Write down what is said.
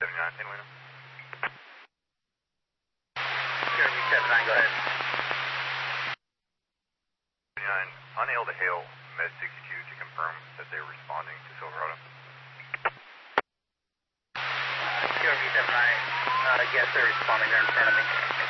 79, can we know? QRV 79, go ahead. 79, unable to hail Med 62 to confirm that they were responding to Silverado. QRV 79, yes, they're responding, they're in front of me.